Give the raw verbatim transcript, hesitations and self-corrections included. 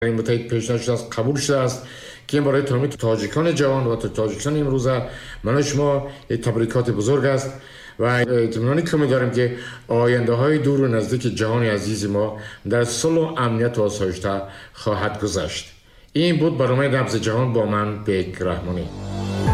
این متحد پیشنهاد شده است، قبول شده است که این برای تمامی تاجیکان جوان و تاجیکان امروزه من شما تبریکات بزرگ است و اطمینانی که داریم که آینده های دور و نزدیک جهان عزیز ما در صلح و امنیت و آسایش خواهد گذشت. این بود برنامه نبض جهان با من بیک رحمانی.